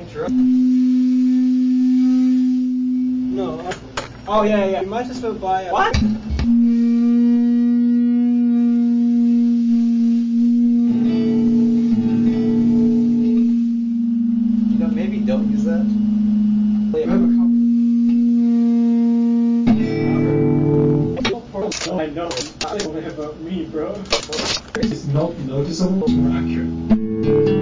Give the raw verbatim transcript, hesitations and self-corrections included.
interrupt. No. Uh, oh yeah, yeah. You might just go buy. A What? You know, maybe don't use that. I have a copy. I know. I don't have a me, bro. It's not noticeable or accurate.